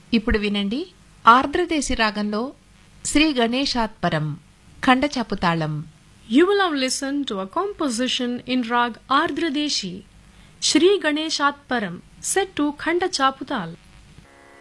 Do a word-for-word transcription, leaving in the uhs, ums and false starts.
ఇప్పుడు వినండి ఆర్ద్రదేశి రాగంలో శ్రీ గణేశాత్పరం ఖండచపు తాళం. You will have listened to a composition in Rag Ardra Deshi, Shri Ganeshat Param, set to Khanda Chaputal.